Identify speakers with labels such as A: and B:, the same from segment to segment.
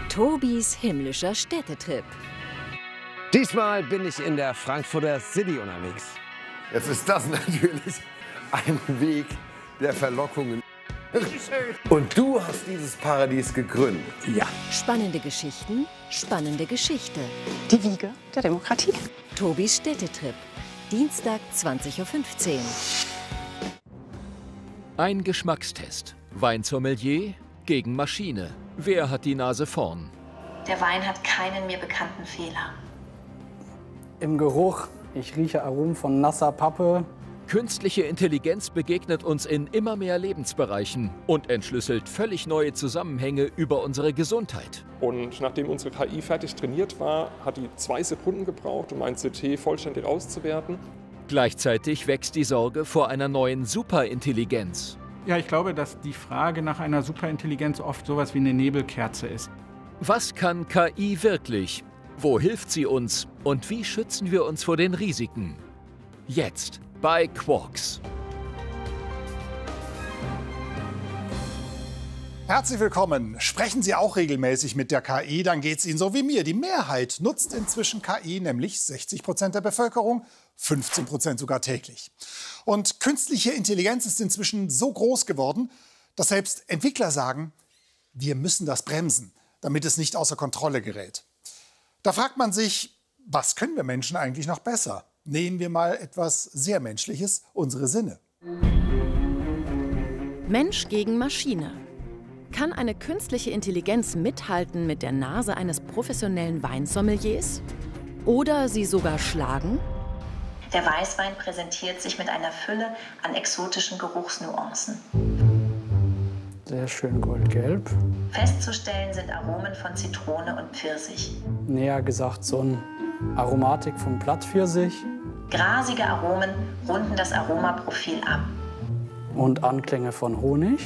A: Tobis himmlischer Städtetrip.
B: Diesmal bin ich in der Frankfurter City unterwegs.
C: Jetzt ist das natürlich ein Weg der Verlockungen. Und du hast dieses Paradies gegründet.
B: Ja.
A: Spannende Geschichten, spannende Geschichte.
D: Die Wiege der Demokratie.
A: Tobis Städtetrip. Dienstag 20:15 Uhr.
E: Ein Geschmackstest. Weinsommelier gegen Maschine. Wer hat die Nase vorn?
F: Der Wein hat keinen mir bekannten Fehler.
G: Im Geruch, ich rieche Aromen von nasser Pappe.
E: Künstliche Intelligenz begegnet uns in immer mehr Lebensbereichen und entschlüsselt völlig neue Zusammenhänge über unsere Gesundheit.
H: Und nachdem unsere KI fertig trainiert war, hat die 2 Sekunden gebraucht, um ein CT vollständig auszuwerten.
E: Gleichzeitig wächst die Sorge vor einer neuen Superintelligenz.
I: Ja, ich glaube, dass die Frage nach einer Superintelligenz oft sowas wie eine Nebelkerze ist.
E: Was kann KI wirklich? Wo hilft sie uns? Und wie schützen wir uns vor den Risiken? Jetzt bei Quarks.
J: Herzlich willkommen. Sprechen Sie auch regelmäßig mit der KI, dann geht es Ihnen so wie mir. Die Mehrheit nutzt inzwischen KI, nämlich 60% der Bevölkerung, 15% sogar täglich. Und künstliche Intelligenz ist inzwischen so groß geworden, dass selbst Entwickler sagen, wir müssen das bremsen, damit es nicht außer Kontrolle gerät. Da fragt man sich, was können wir Menschen eigentlich noch besser? Nehmen wir mal etwas sehr Menschliches, unsere Sinne.
A: Mensch gegen Maschine. Kann eine künstliche Intelligenz mithalten mit der Nase eines professionellen Weinsommeliers? Oder sie sogar schlagen?
F: Der Weißwein präsentiert sich mit einer Fülle an exotischen Geruchsnuancen.
G: Sehr schön goldgelb.
F: Festzustellen sind Aromen von Zitrone und Pfirsich.
G: Näher gesagt so eine Aromatik von Plattpfirsich.
F: Grasige Aromen runden das Aromaprofil ab.
G: Und Anklänge von Honig.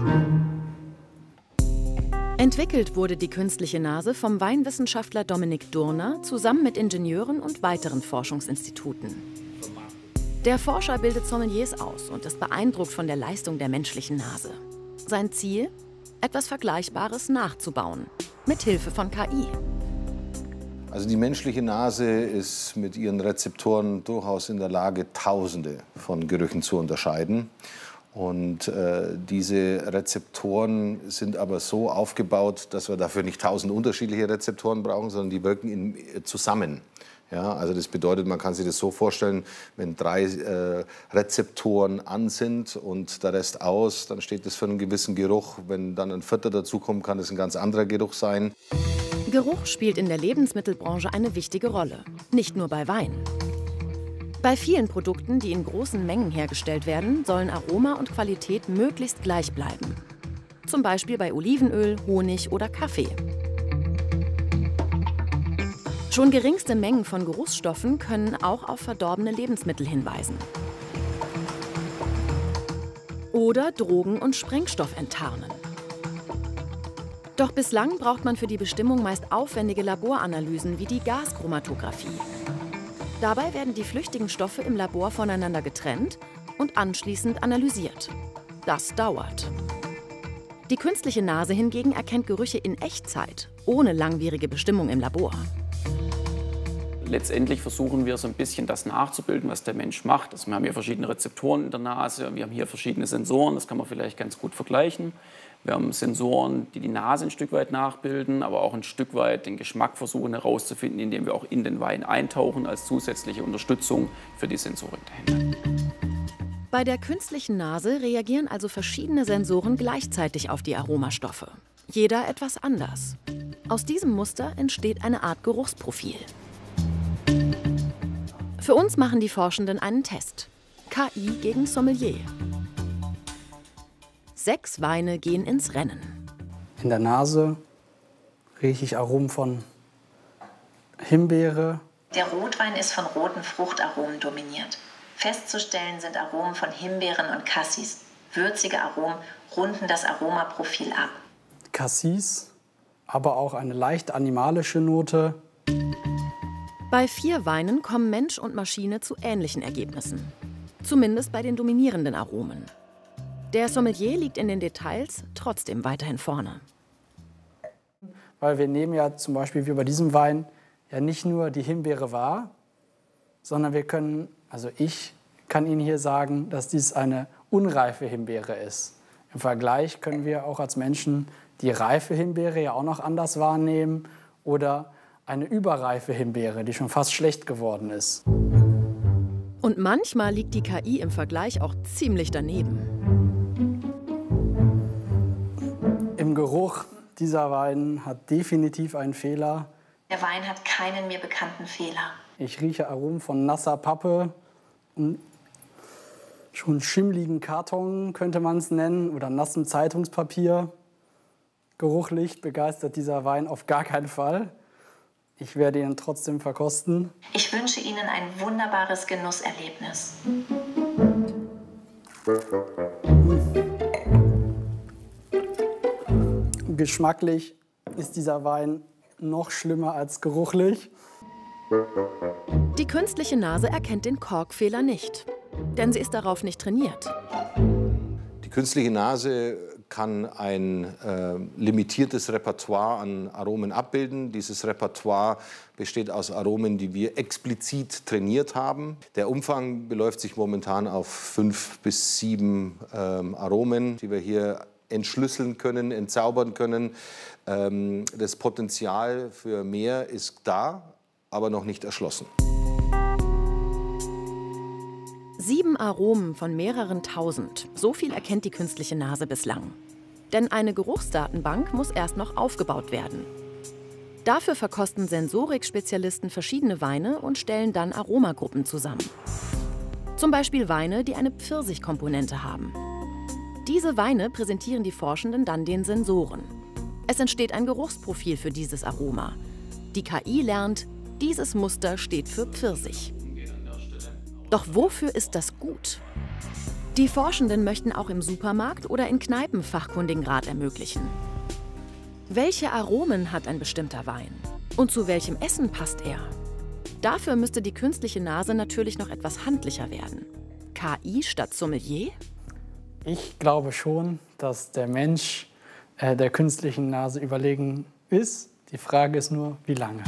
A: Entwickelt wurde die künstliche Nase vom Weinwissenschaftler Dominik Durner zusammen mit Ingenieuren und weiteren Forschungsinstituten. Der Forscher bildet Sommeliers aus und ist beeindruckt von der Leistung der menschlichen Nase. Sein Ziel? Etwas Vergleichbares nachzubauen, mit Hilfe von KI.
C: Also die menschliche Nase ist mit ihren Rezeptoren durchaus in der Lage, Tausende von Gerüchen zu unterscheiden. Und diese Rezeptoren sind aber so aufgebaut, dass wir dafür nicht 1000 unterschiedliche Rezeptoren brauchen, sondern die wirken zusammen. Ja, also das bedeutet, man kann sich das so vorstellen, wenn 3 Rezeptoren an sind und der Rest aus, dann steht das für einen gewissen Geruch. Wenn dann ein 4. dazukommt, kann das ein ganz anderer Geruch sein.
A: Geruch spielt in der Lebensmittelbranche eine wichtige Rolle, nicht nur bei Wein. Bei vielen Produkten, die in großen Mengen hergestellt werden, sollen Aroma und Qualität möglichst gleich bleiben. Zum Beispiel bei Olivenöl, Honig oder Kaffee. Schon geringste Mengen von Geruchsstoffen können auch auf verdorbene Lebensmittel hinweisen. Oder Drogen- und Sprengstoff enttarnen. Doch bislang braucht man für die Bestimmung meist aufwendige Laboranalysen wie die Gaschromatographie. Dabei werden die flüchtigen Stoffe im Labor voneinander getrennt und anschließend analysiert. Das dauert. Die künstliche Nase hingegen erkennt Gerüche in Echtzeit, ohne langwierige Bestimmung im Labor.
K: Letztendlich versuchen wir so ein bisschen das nachzubilden, was der Mensch macht. Also wir haben hier verschiedene Rezeptoren in der Nase, wir haben hier verschiedene Sensoren, das kann man vielleicht ganz gut vergleichen. Wir haben Sensoren, die die Nase ein Stück weit nachbilden, aber auch ein Stück weit den Geschmack versuchen herauszufinden, indem wir auch in den Wein eintauchen als zusätzliche Unterstützung für die Sensorik dahinter.
A: Bei der künstlichen Nase reagieren also verschiedene Sensoren gleichzeitig auf die Aromastoffe. Jeder etwas anders. Aus diesem Muster entsteht eine Art Geruchsprofil. Für uns machen die Forschenden einen Test. KI gegen Sommelier. 6 Weine gehen ins Rennen.
G: In der Nase rieche ich Aromen von Himbeere.
F: Der Rotwein ist von roten Fruchtaromen dominiert. Festzustellen sind Aromen von Himbeeren und Cassis. Würzige Aromen runden das Aromaprofil ab.
G: Cassis, aber auch eine leicht animalische Note.
A: Bei 4 Weinen kommen Mensch und Maschine zu ähnlichen Ergebnissen. Zumindest bei den dominierenden Aromen. Der Sommelier liegt in den Details trotzdem weiterhin vorne.
G: weil wir nehmen ja zum Beispiel wie bei diesem Wein ja nicht nur die Himbeere wahr, sondern wir können, also ich kann Ihnen hier sagen, dass dies eine unreife Himbeere ist. Im Vergleich können wir auch als Menschen die reife Himbeere ja auch noch anders wahrnehmen oder eine überreife Himbeere, die schon fast schlecht geworden ist.
A: Und manchmal liegt die KI im Vergleich auch ziemlich daneben.
G: Im Geruch, dieser Wein hat definitiv einen Fehler.
F: Der Wein hat keinen mir bekannten Fehler.
G: Ich rieche Aromen von nasser Pappe, schon schimmligen Karton könnte man es nennen oder nassem Zeitungspapier. Geruchlich begeistert dieser Wein auf gar keinen Fall. Ich werde ihn trotzdem verkosten.
F: Ich wünsche Ihnen ein wunderbares Genusserlebnis.
G: Geschmacklich ist dieser Wein noch schlimmer als geruchlich.
A: Die künstliche Nase erkennt den Korkfehler nicht, denn sie ist darauf nicht trainiert.
C: Die künstliche Nase kann ein limitiertes Repertoire an Aromen abbilden. Dieses Repertoire besteht aus Aromen, die wir explizit trainiert haben. Der Umfang beläuft sich momentan auf 5 bis 7 Aromen, die wir hier entschlüsseln können, entzaubern können. Das Potenzial für mehr ist da, aber noch nicht erschlossen.
A: 7 Aromen von mehreren tausend. So viel erkennt die künstliche Nase bislang. Denn eine Geruchsdatenbank muss erst noch aufgebaut werden. Dafür verkosten Sensorik-Spezialisten verschiedene Weine und stellen dann Aromagruppen zusammen. Zum Beispiel Weine, die eine Pfirsichkomponente haben. Diese Weine präsentieren die Forschenden dann den Sensoren. Es entsteht ein Geruchsprofil für dieses Aroma. Die KI lernt, dieses Muster steht für Pfirsich. Doch wofür ist das gut? Die Forschenden möchten auch im Supermarkt oder in Kneipen fachkundigen Rat ermöglichen. Welche Aromen hat ein bestimmter Wein? Und zu welchem Essen passt er? Dafür müsste die künstliche Nase natürlich noch etwas handlicher werden. KI statt Sommelier?
G: Ich glaube schon, dass der Mensch der künstlichen Nase überlegen ist. Die Frage ist nur, wie lange.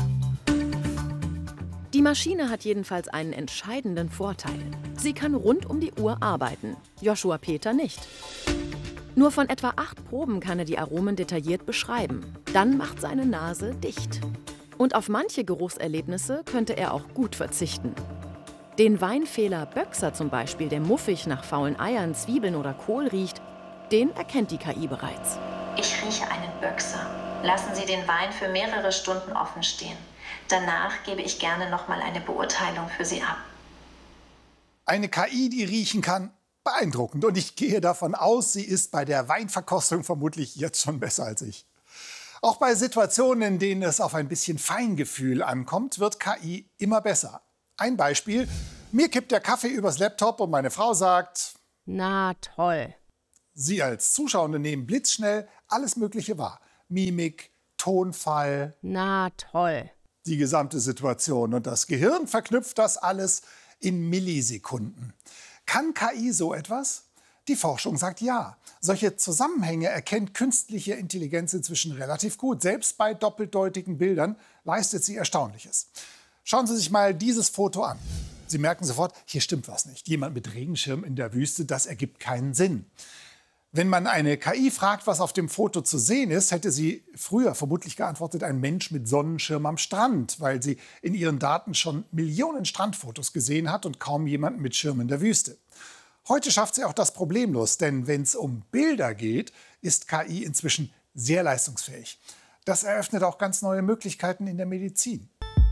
A: Die Maschine hat jedenfalls einen entscheidenden Vorteil. Sie kann rund um die Uhr arbeiten, Joshua Peter nicht. Nur von etwa 8 Proben kann er die Aromen detailliert beschreiben. Dann macht seine Nase dicht. Und auf manche Geruchserlebnisse könnte er auch gut verzichten. Den Weinfehler Böxer zum Beispiel, der muffig nach faulen Eiern, Zwiebeln oder Kohl riecht, den erkennt die KI bereits.
F: Ich rieche einen Böxer. Lassen Sie den Wein für mehrere Stunden offen stehen. Danach gebe ich gerne noch mal eine Beurteilung für Sie ab.
J: Eine KI, die riechen kann, beeindruckend. Und ich gehe davon aus, sie ist bei der Weinverkostung vermutlich jetzt schon besser als ich. Auch bei Situationen, in denen es auf ein bisschen Feingefühl ankommt, wird KI immer besser. Ein Beispiel: Mir kippt der Kaffee übers Laptop und meine Frau sagt:
L: Na toll.
J: Sie als Zuschauende nehmen blitzschnell alles Mögliche wahr. Mimik, Tonfall.
L: Na toll.
J: Die gesamte Situation. Und das Gehirn verknüpft das alles in Millisekunden. Kann KI so etwas? Die Forschung sagt ja. Solche Zusammenhänge erkennt künstliche Intelligenz inzwischen relativ gut. Selbst bei doppeldeutigen Bildern leistet sie Erstaunliches. Schauen Sie sich mal dieses Foto an. Sie merken sofort, hier stimmt was nicht. Jemand mit Regenschirm in der Wüste, das ergibt keinen Sinn. Wenn man eine KI fragt, was auf dem Foto zu sehen ist, hätte sie früher vermutlich geantwortet, ein Mensch mit Sonnenschirm am Strand, weil sie in ihren Daten schon Millionen Strandfotos gesehen hat und kaum jemanden mit Schirm in der Wüste. Heute schafft sie auch das problemlos, denn wenn es um Bilder geht, ist KI inzwischen sehr leistungsfähig. Das eröffnet auch ganz neue Möglichkeiten in der Medizin.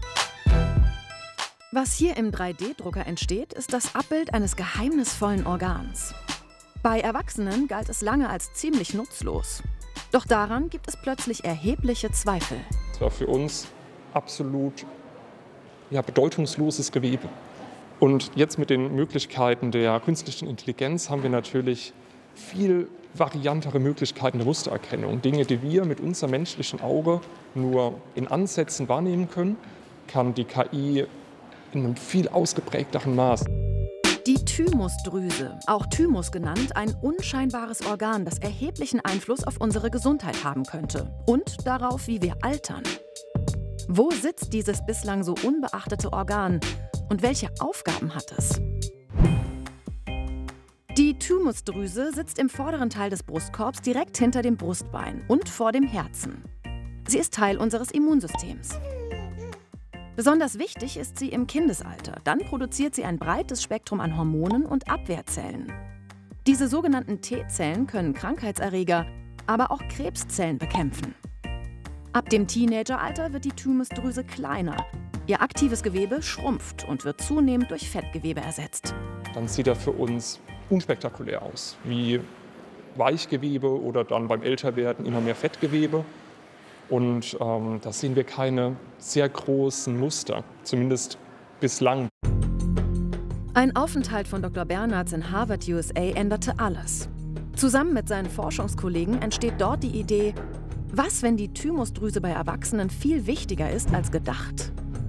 A: Was hier im 3D-Drucker entsteht, ist das Abbild eines geheimnisvollen Organs. Bei Erwachsenen galt es lange als ziemlich nutzlos. Doch daran gibt es plötzlich erhebliche Zweifel.
H: Es war für uns absolut bedeutungsloses Gewebe. Und jetzt mit den Möglichkeiten der künstlichen Intelligenz haben wir natürlich viel variantere Möglichkeiten der Mustererkennung. Dinge, die wir mit unserem menschlichen Auge nur in Ansätzen wahrnehmen können, kann die KI in einem viel ausgeprägteren Maß.
A: Die Thymusdrüse, auch Thymus genannt, ein unscheinbares Organ, das erheblichen Einfluss auf unsere Gesundheit haben könnte und darauf, wie wir altern. Wo sitzt dieses bislang so unbeachtete Organ und welche Aufgaben hat es? Die Thymusdrüse sitzt im vorderen Teil des Brustkorbs direkt hinter dem Brustbein und vor dem Herzen. Sie ist Teil unseres Immunsystems. Besonders wichtig ist sie im Kindesalter. Dann produziert sie ein breites Spektrum an Hormonen und Abwehrzellen. Diese sogenannten T-Zellen können Krankheitserreger, aber auch Krebszellen bekämpfen. Ab dem Teenageralter wird die Thymusdrüse kleiner. Ihr aktives Gewebe schrumpft und wird zunehmend durch Fettgewebe ersetzt.
H: Dann sieht er für uns unspektakulär aus, wie Weichgewebe oder dann beim Älterwerden immer mehr Fettgewebe. Und da sehen wir keine sehr großen Muster, zumindest bislang.
A: Ein Aufenthalt von Dr. Bernards in Harvard, USA, änderte alles. Zusammen mit seinen Forschungskollegen entsteht dort die Idee, was, wenn die Thymusdrüse bei Erwachsenen viel wichtiger ist als gedacht?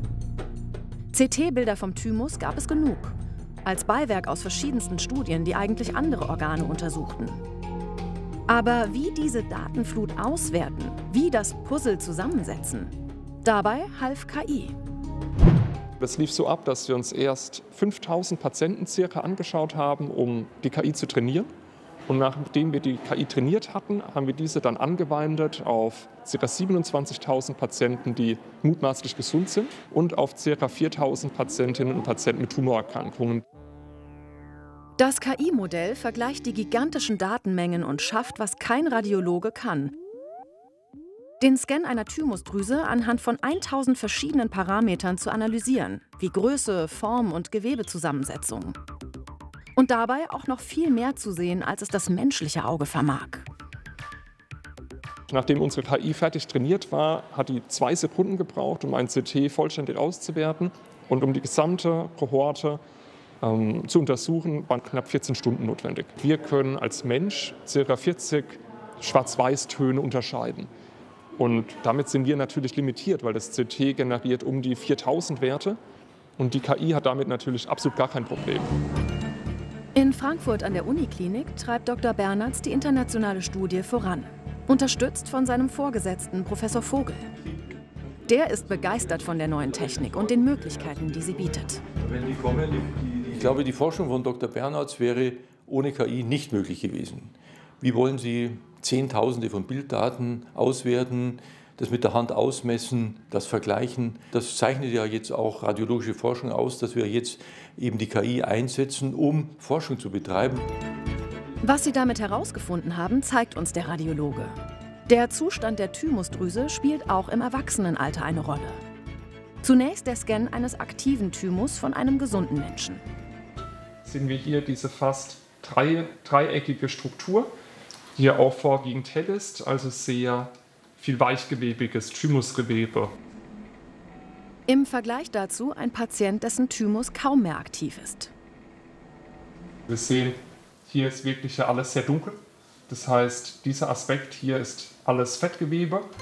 A: CT-Bilder vom Thymus gab es genug, als Beiwerk aus verschiedensten Studien, die eigentlich andere Organe untersuchten. Aber wie diese Datenflut auswerten, wie das Puzzle zusammensetzen, dabei half KI.
H: Das lief so ab, dass wir uns erst 5000 Patienten circa angeschaut haben, um die KI zu trainieren. Und nachdem wir die KI trainiert hatten, haben wir diese dann angewandert auf ca. 27.000 Patienten, die mutmaßlich gesund sind, und auf ca. 4.000 Patientinnen und Patienten mit Tumorerkrankungen.
A: Das KI-Modell vergleicht die gigantischen Datenmengen und schafft, was kein Radiologe kann. Den Scan einer Thymusdrüse anhand von 1000 verschiedenen Parametern zu analysieren, wie Größe, Form und Gewebezusammensetzung. Und dabei auch noch viel mehr zu sehen, als es das menschliche Auge vermag.
H: Nachdem unsere KI fertig trainiert war, hat die 2 Sekunden gebraucht, um ein CT vollständig auszuwerten. Und um die gesamte Kohorte zu untersuchen, waren knapp 14 Stunden notwendig. Wir können als Mensch ca. 40 Schwarz-Weiß-Töne unterscheiden. Und damit sind wir natürlich limitiert, weil das CT generiert um die 4000 Werte. Und die KI hat damit natürlich absolut gar kein Problem.
A: In Frankfurt an der Uniklinik treibt Dr. Bernards die internationale Studie voran, unterstützt von seinem Vorgesetzten Professor Vogel. Der ist begeistert von der neuen Technik und den Möglichkeiten, die sie bietet.
M: Ich glaube, die Forschung von Dr. Bernards wäre ohne KI nicht möglich gewesen. Wie wollen Sie Zehntausende von Bilddaten auswerten, das mit der Hand ausmessen, das vergleichen? Das zeichnet ja jetzt auch radiologische Forschung aus, dass wir jetzt eben die KI einsetzen, um Forschung zu betreiben.
A: Was sie damit herausgefunden haben, zeigt uns der Radiologe. Der Zustand der Thymusdrüse spielt auch im Erwachsenenalter eine Rolle. Zunächst der Scan eines aktiven Thymus von einem gesunden Menschen.
H: Sehen wir hier diese fast dreieckige Struktur, die hier auch vorwiegend hell ist, also sehr viel weichgewebiges Thymusgewebe.
A: Im Vergleich dazu ein Patient, dessen Thymus kaum mehr aktiv ist.
H: Wir sehen, hier ist wirklich alles sehr dunkel. Das heißt, dieser Aspekt hier ist alles Fettgewebe.